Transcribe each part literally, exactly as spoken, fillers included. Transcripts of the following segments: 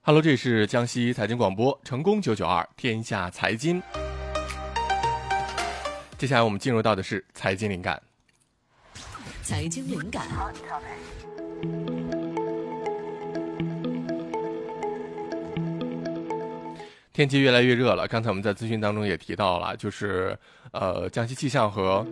Hello， 这里是江西财经广播，成功九九二天下财经。接下来我们进入到的是财经灵感。 财经灵感， 天气越来越热了，刚才我们在资讯当中也提到了，就是呃，江西气象和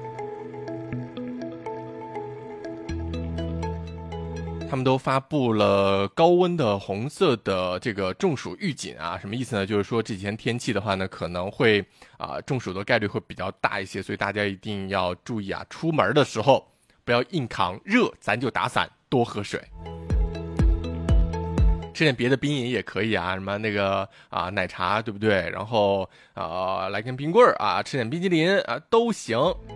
他们都发布了高温的红色的这个中暑预警啊，什么意思呢？就是说这几天天气的话呢，可能会啊、呃、中暑的概率会比较大一些，所以大家一定要注意啊，出门的时候不要硬扛，热咱就打伞，多喝水，吃点别的冰饮也可以啊，什么那个啊奶茶对不对？然后啊来根冰棍儿啊，吃点冰淇淋啊都行。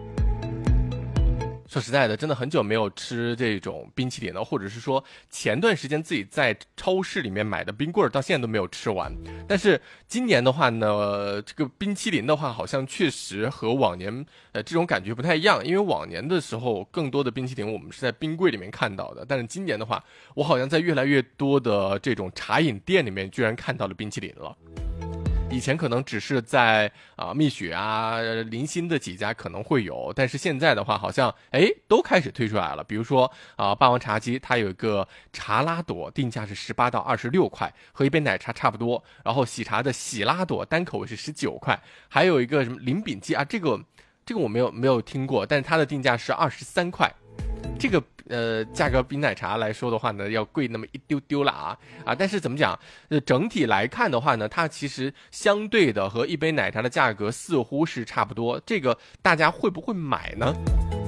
说实在的，真的很久没有吃这种冰淇淋了，或者是说前段时间自己在超市里面买的冰棍儿到现在都没有吃完。但是今年的话呢，这个冰淇淋的话好像确实和往年呃这种感觉不太一样，因为往年的时候更多的冰淇淋我们是在冰柜里面看到的，但是今年的话我好像在越来越多的这种茶饮店里面居然看到了冰淇淋了。以前可能只是在啊、呃、蜜雪啊零星的几家可能会有，但是现在的话好像哎都开始推出来了。比如说啊、呃、霸王茶姬它有一个茶拉朵，定价是十八到二十六块，和一杯奶茶差不多。然后喜茶的喜拉朵单口味是十九块，还有一个什么零饼鸡啊，这个这个我没有没有听过，但是它的定价是二十三块。这个呃价格比奶茶来说的话呢要贵那么一丢丢了啊啊！但是怎么讲？呃，整体来看的话呢，它其实相对的和一杯奶茶的价格似乎是差不多。这个大家会不会买呢？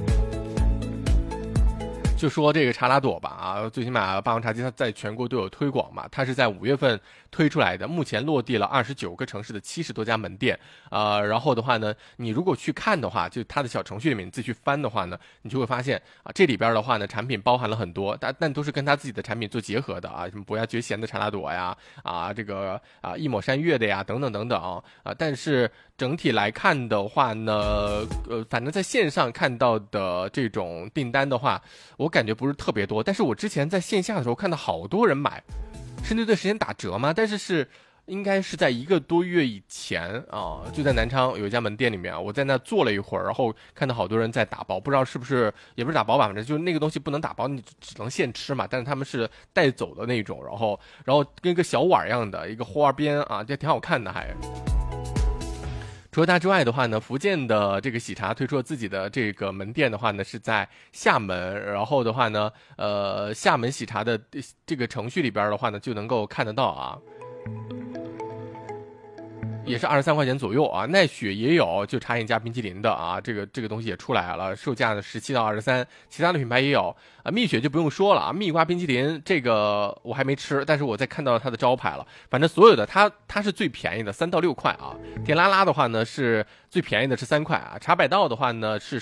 就说这个茶拉朵吧啊，最起码霸王茶姬它在全国都有推广嘛，它是在五月份推出来的，目前落地了二十九个城市的七十多家门店，呃，然后的话呢，你如果去看的话，就它的小程序里面你自己去翻的话呢，你就会发现啊，这里边的话呢，产品包含了很多，但但都是跟它自己的产品做结合的啊，什么伯牙绝弦的茶拉朵呀，啊这个啊一抹山月的呀，等等等等啊，啊但是整体来看的话呢，呃，反正在线上看到的这种订单的话，我感觉不是特别多，但是我之前在线下的时候看到好多人买，是那段时间打折吗？但是是应该是在一个多月以前啊，就在南昌有一家门店里面，我在那坐了一会儿，然后看到好多人在打包，不知道是不是也不是打包吧，反正就是那个东西不能打包，你只能现吃嘛，但是他们是带走的那种，然后然后跟一个小碗一样的一个花边啊，这挺好看的还。除了它之外的话呢，福建的这个喜茶推出了自己的这个门店的话呢，是在厦门，然后的话呢，呃，厦门喜茶的这个程序里边的话呢，就能够看得到啊。也是二十三块钱左右啊，奈雪也有，就茶饮加冰淇淋的啊，这个这个东西也出来了，售价呢十七到二十三，其他的品牌也有啊，蜜雪就不用说了啊，蜜瓜冰淇淋这个我还没吃，但是我在看到它的招牌了，反正所有的它它是最便宜的，三到六块啊，甜拉拉的话呢是最便宜的是三块啊，茶百道的话呢是